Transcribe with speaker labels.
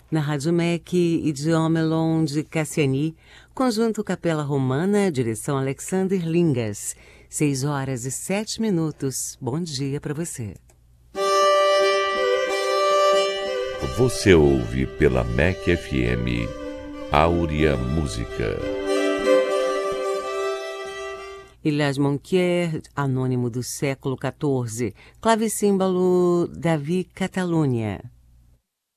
Speaker 1: Na Rádio MEC, Idioma Melon de Cassiani, Conjunto Capela Romana, direção Alexander Lingas. 6h07. Bom dia para você.
Speaker 2: Você ouve pela MEC FM Áurea Música.
Speaker 1: Ilhas Monquier, anônimo do século XIV, clavicímbalo Davi Catalunha.